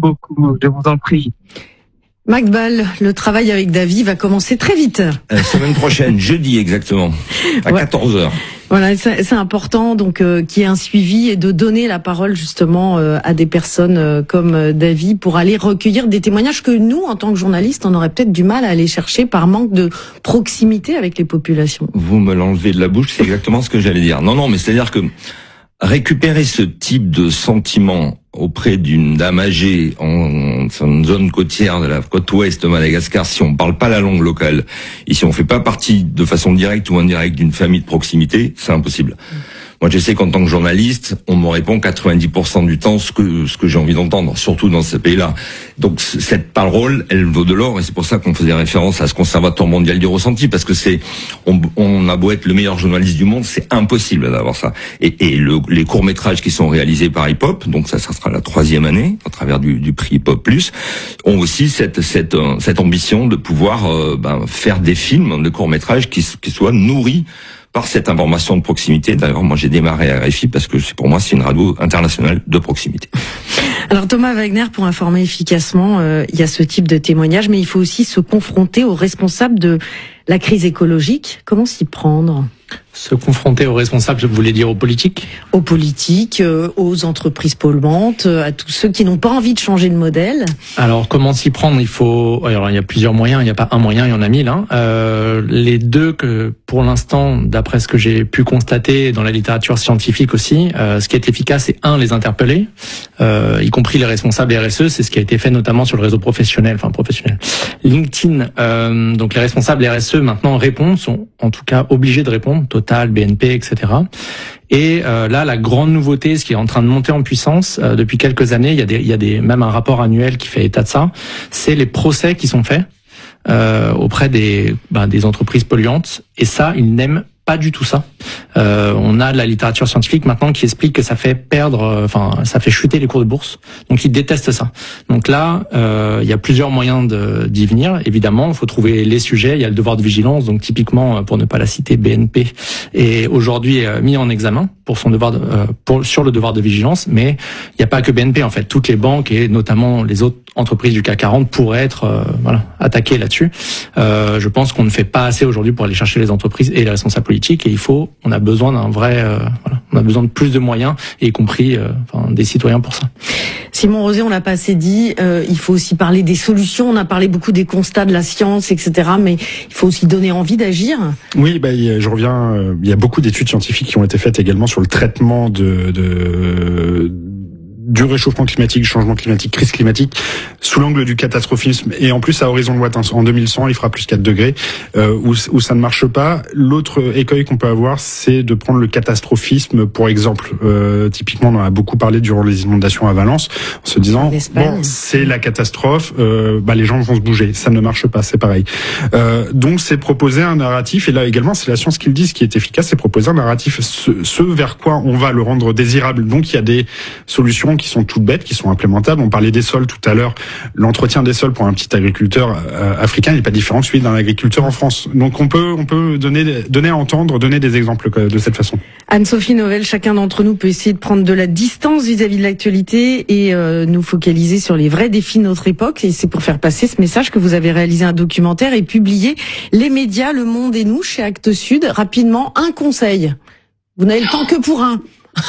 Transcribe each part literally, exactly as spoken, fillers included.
beaucoup, je vous en prie. Max Ball, le travail avec Davy va commencer très vite. La semaine prochaine, jeudi exactement, à ouais. quatorze heures. Voilà, c'est important donc euh, qu'il y ait un suivi et de donner la parole justement euh, à des personnes euh, comme euh, Davy pour aller recueillir des témoignages que nous, en tant que journalistes, on aurait peut-être du mal à aller chercher par manque de proximité avec les populations. Vous me l'enlevez de la bouche, c'est exactement ce que j'allais dire. Non, non, mais c'est-à-dire que récupérer ce type de sentiment auprès d'une dame âgée en, en zone côtière de la côte ouest de Madagascar, si on parle pas la langue locale et si on fait pas partie de façon directe ou indirecte d'une famille de proximité, c'est impossible. Moi, je sais qu'en tant que journaliste, on me répond quatre-vingt-dix pour cent du temps ce que ce que j'ai envie d'entendre, surtout dans ces pays-là. Donc cette parole, elle vaut de l'or, et c'est pour ça qu'on faisait référence à ce Conservatoire mondial du ressenti, parce que c'est on, on a beau être le meilleur journaliste du monde, c'est impossible d'avoir ça. Et, et le, les courts métrages qui sont réalisés par Hip Hop, donc ça, ça sera la troisième année à travers du, du prix Hip Hop Plus, ont aussi cette cette cette ambition de pouvoir euh, ben, faire des films, des courts métrages qui qui soient nourris par cette information de proximité. D'ailleurs, moi, j'ai démarré à R F I parce que c'est pour moi, c'est une radio internationale de proximité. Alors, Thomas Wagner, pour informer efficacement, euh, il y a ce type de témoignage, mais il faut aussi se confronter aux responsables de la crise écologique. Comment s'y prendre ? Se confronter aux responsables, vous voulez dire aux politiques ? Aux politiques, euh, aux entreprises polluantes, à tous ceux qui n'ont pas envie de changer de modèle. Alors, comment s'y prendre ? Il faut. Alors, il y a plusieurs moyens. Il n'y a pas un moyen, il y en a mille. Hein. Euh, les deux que, pour l'instant, d'après ce que j'ai pu constater dans la littérature scientifique aussi, euh, ce qui est efficace, c'est un, les interpeller, euh, y compris les responsables R S E. C'est ce qui a été fait notamment sur le réseau professionnel, enfin professionnel, LinkedIn. Euh, donc, les responsables R S E maintenant répondent, sont en tout cas obligés de répondre. Total, B N P, et cetera. Et euh, là, la grande nouveauté, ce qui est en train de monter en puissance euh, depuis quelques années, il y a des, il y a des, même un rapport annuel qui fait état de ça, c'est les procès qui sont faits euh, auprès des, ben, des entreprises polluantes. Et ça, ils n'aiment pas du tout ça. Euh, on a de la littérature scientifique maintenant qui explique que ça fait perdre, euh, enfin, ça fait chuter les cours de bourse. Donc, ils détestent ça. Donc là, euh, il y a plusieurs moyens de, d'y venir. Évidemment, il faut trouver les sujets. Il y a le devoir de vigilance. Donc, typiquement, pour ne pas la citer, B N P est aujourd'hui euh, mis en examen pour son devoir de, euh, pour, sur le devoir de vigilance. Mais il n'y a pas que B N P, en fait. Toutes les banques et notamment les autres entreprises du C A C quarante pourraient être, euh, voilà, attaquées là-dessus. Euh, je pense qu'on ne fait pas assez aujourd'hui pour aller chercher les entreprises et les responsables politiques. Et il faut, on a besoin d'un vrai, euh, voilà, on a besoin de plus de moyens, et y compris, euh, enfin, des citoyens pour ça. Simon Rosé, on l'a pas assez dit. Euh, il faut aussi parler des solutions. On a parlé beaucoup des constats de la science, et cetera. Mais il faut aussi donner envie d'agir. Oui, bah, je reviens. Euh, il y a beaucoup d'études scientifiques qui ont été faites également sur le traitement de. de du réchauffement climatique, du changement climatique, crise climatique, sous l'angle du catastrophisme, et en plus à horizon lointain. En deux mille cent, il fera plus quatre degrés, euh, où, où ça ne marche pas. L'autre écueil qu'on peut avoir, c'est de prendre le catastrophisme pour exemple. Euh, typiquement, on en a beaucoup parlé durant les inondations à Valence, en se disant, bon, c'est la catastrophe, euh, bah, les gens vont se bouger. Ça ne marche pas, c'est pareil. Euh, donc, c'est proposer un narratif, et là également, c'est la science qui le dit, ce qui est efficace, c'est proposer un narratif, ce, ce vers quoi on va le rendre désirable. Donc, il y a des solutions qui sont toutes bêtes, qui sont implémentables. On parlait des sols tout à l'heure. L'entretien des sols pour un petit agriculteur euh, africain n'est pas différent de celui d'un agriculteur en France. Donc on peut on peut donner donner à entendre, donner des exemples de cette façon. Anne-Sophie Novelle, chacun d'entre nous peut essayer de prendre de la distance vis-à-vis de l'actualité et euh, nous focaliser sur les vrais défis de notre époque. Et c'est pour faire passer ce message que vous avez réalisé un documentaire et publié Les médias, le monde et nous chez Actes Sud. Rapidement, un conseil. Vous n'avez le temps que pour un.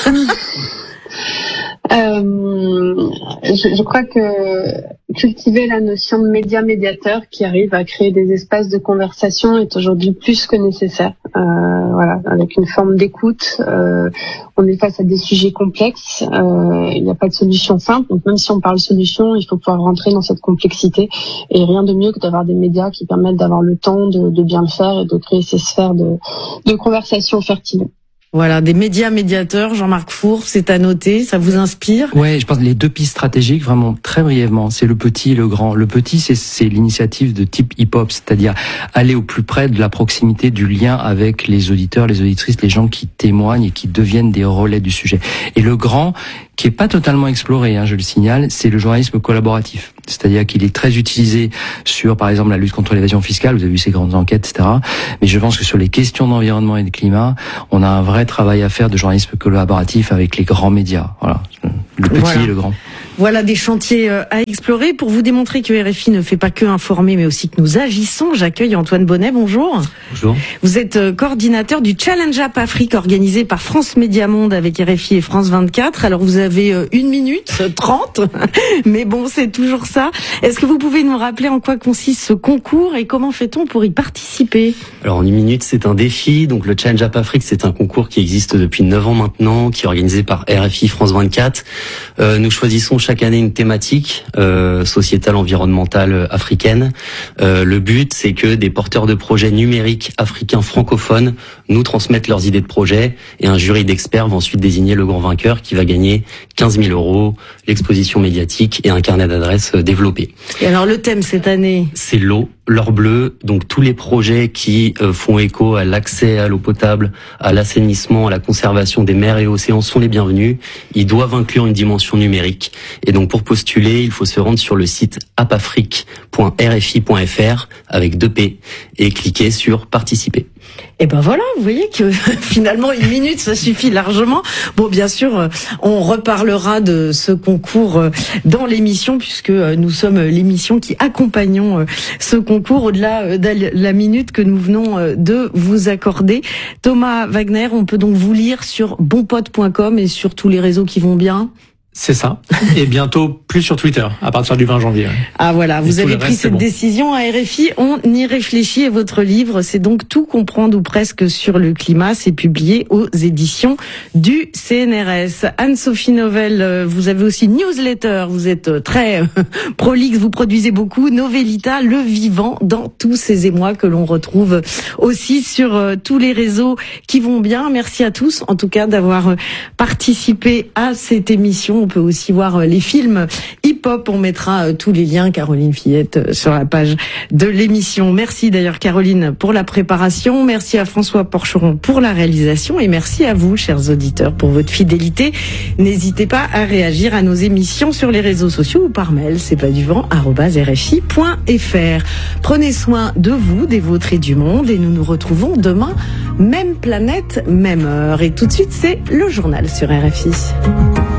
Euh, je, je crois que cultiver la notion de média-médiateur qui arrive à créer des espaces de conversation est aujourd'hui plus que nécessaire. Euh, voilà, avec une forme d'écoute, euh, on est face à des sujets complexes. Euh, il n'y a pas de solution simple. Donc même si on parle solution, il faut pouvoir rentrer dans cette complexité. Et rien de mieux que d'avoir des médias qui permettent d'avoir le temps de, de bien le faire et de créer ces sphères de, de conversation fertiles. Voilà, des médias médiateurs, Jean-Marc Four, c'est à noter, ça vous inspire ? Ouais, je pense que les deux pistes stratégiques, vraiment très brièvement, c'est le petit et le grand. Le petit, c'est, c'est l'initiative de type hip-hop, c'est-à-dire aller au plus près de la proximité, du lien avec les auditeurs, les auditrices, les gens qui témoignent et qui deviennent des relais du sujet. Et le grand, qui est pas totalement exploré, hein, je le signale, c'est le journalisme collaboratif. C'est-à-dire qu'il est très utilisé sur, par exemple, la lutte contre l'évasion fiscale. Vous avez vu ces grandes enquêtes, et cetera. Mais je pense que sur les questions d'environnement et de climat, on a un vrai travail à faire de journalisme collaboratif avec les grands médias. Voilà, le petit voilà. et le grand. Voilà des chantiers à explorer. Pour vous démontrer que R F I ne fait pas que informer, mais aussi que nous agissons, j'accueille Antoine Bonnet. Bonjour. Bonjour. Vous êtes coordinateur du Challenge Up Afrique organisé par France Média Monde avec R F I et France vingt-quatre. Alors vous avez une minute trente, mais bon, c'est toujours ça. Est-ce que vous pouvez nous rappeler en quoi consiste ce concours et comment fait-on pour y participer? Alors en une minute, c'est un défi. Donc le Challenge Up Afrique, c'est un concours qui existe depuis neuf ans maintenant, qui est organisé par R F I France vingt-quatre. Euh, nous choisissons chaque année une thématique euh, sociétale, environnementale, africaine. Euh, le but, c'est que des porteurs de projets numériques africains francophones nous transmettent leurs idées de projet et un jury d'experts va ensuite désigner le grand vainqueur qui va gagner quinze mille euros, l'exposition médiatique et un carnet d'adresses développé. Et alors le thème cette année? C'est l'eau, l'or bleu, donc tous les projets qui euh, font écho à l'accès à l'eau potable, à l'assainissement, à la conservation des mers et océans sont les bienvenus. Ils doivent inclure une dimension numérique. Et donc pour postuler, il faut se rendre sur le site apafrique point r f i point f r avec deux P et cliquer sur participer. Et ben voilà, vous voyez que finalement une minute ça suffit largement. Bon, bien sûr, on reparlera de ce concours dans l'émission puisque nous sommes l'émission qui accompagnons ce concours au-delà de la minute que nous venons de vous accorder. Thomas Wagner, on peut donc vous lire sur bonpote point com et sur tous les réseaux qui vont bien. C'est ça. Et bientôt plus sur Twitter, à partir du vingt janvier. Ah voilà, vous avez pris cette décision à R F I, on y réfléchit et votre livre, c'est donc Tout comprendre ou presque sur le climat, c'est publié aux éditions du C N R S. Anne-Sophie Novelle, vous avez aussi une newsletter, vous êtes très prolixe, vous produisez beaucoup, Novelita, le vivant dans tous ces émois que l'on retrouve aussi sur tous les réseaux qui vont bien. Merci à tous, en tout cas, d'avoir participé à cette émission. On peut aussi voir les films hip-hop. On mettra tous les liens, Caroline Fillette, sur la page de l'émission. Merci d'ailleurs, Caroline, pour la préparation. Merci à François Porcheron pour la réalisation. Et merci à vous, chers auditeurs, pour votre fidélité. N'hésitez pas à réagir à nos émissions sur les réseaux sociaux ou par mail. C'est pas du vent, arobase r f i point f r. Prenez soin de vous, des vôtres et du monde. Et nous nous retrouvons demain, même planète, même heure. Et tout de suite, c'est le journal sur R F I.